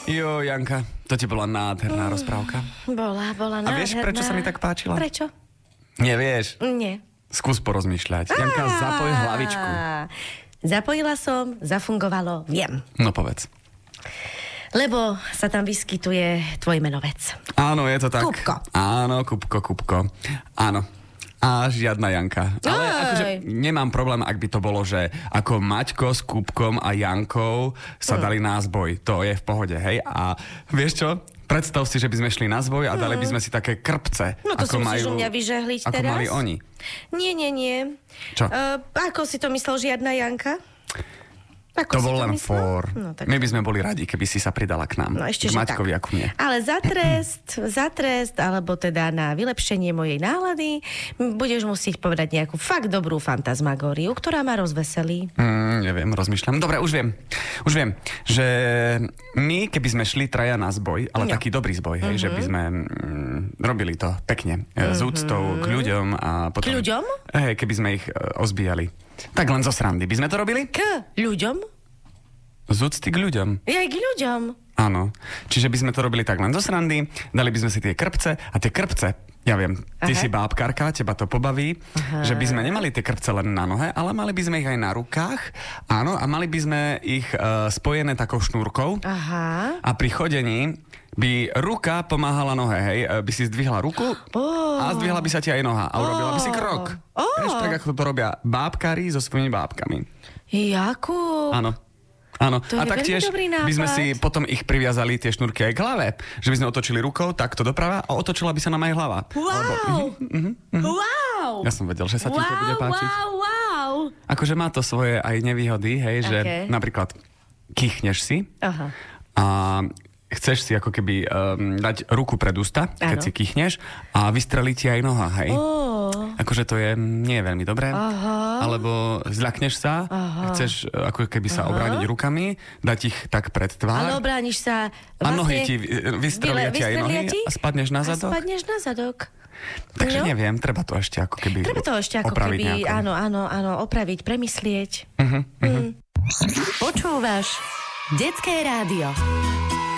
Jo, Janka, to ti bola nádherná rozprávka. Bola nádherná. A vieš, prečo sa mi tak páčila? Prečo? Nevieš? Nie. Skús porozmýšľať. Janka, zapoj hlavičku. Zapojila som, zafungovalo, viem. No povedz. Lebo sa tam vyskytuje tvoj menovec. Áno, je to tak. Kupko. Áno, Kupko. Áno. A žiadna Janka. Ale akože nemám problém, ak by to bolo, že ako Maťko s Kupkom a Jankou sa dali na zboj. To je v pohode, hej? A vieš čo? Predstav si, že by sme šli na zboj a dali by sme si také krpce. No to ako si musíš u mňa vyžehliť ako teraz? mali oni. Nie. Čo? Ako si to myslel, žiadna Janka? Ako To si bol len myslel? fór. No, tak... My by sme boli radi, keby si sa pridala k nám. No ešte, k že Maťkovi, tak. ako mne. Ale za trest, alebo teda na vylepšenie mojej nálady, budeš musieť povedať nejakú fakt dobrú fantasmagóriu, ktorá ma rozveselí. Neviem, rozmýšľam. Dobre, už viem, že my, keby sme šli traja na zboj, ale taký dobrý zboj, hej, že by sme robili to pekne, s úctou k ľuďom a potom... K ľuďom? Hej, keby sme ich ozbíjali. Tak len zo srandy. By sme to robili? K ľuďom? Z úcty k ľuďom. Ja aj k ľuďom. Áno. Čiže by sme to robili tak len zo srandy, dali by sme si tie krpce a tie krpce, ja viem, ty si bábkarka, teba to pobaví, že by sme nemali tie krpce len na nohe, ale mali by sme ich aj na rukách, áno, a mali by sme ich spojené takou šnúrkou. Aha. A pri chodení by ruka pomáhala nohe, hej, by si zdvihla ruku a zdvihla by sa ti aj noha a urobila by si krok. Vieš, tak ako to robia bábkari so svojimi bábkami. Jakub. Áno. To a je taktiež veľmi dobrý nápad. by sme si potom ich priviazali tie šnúrky aj k hlave. Že by sme otočili rukou takto doprava a otočila by sa nám aj hlava. Wow! Wow! Ja som vedel, že sa ti to bude páčiť. Wow! Akože má to svoje aj nevýhody, hej, že napríklad kýchneš si a chceš si ako keby dať ruku pred ústa, keď si kýchneš a vystrelí ti aj noha, hej. Akože to je nie je veľmi dobré. Alebo zľakneš sa, chceš ako keby sa obrániť rukami, dať ich tak pred tvár. Ale obrániš sa vlastne, a nohy ti vystrelia ti aj nohy a spadneš na zadok. Takže neviem, treba to ešte ako keby opraviť nejako. Áno, opraviť, premyslieť. Uh-huh. Počúvaš Detské rádio.